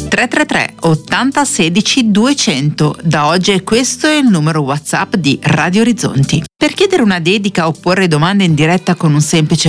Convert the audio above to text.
333 80 16 200. Da oggi questo è il numero WhatsApp di Radio Orizzonti. Per chiedere una dedica o porre domande in diretta con un semplice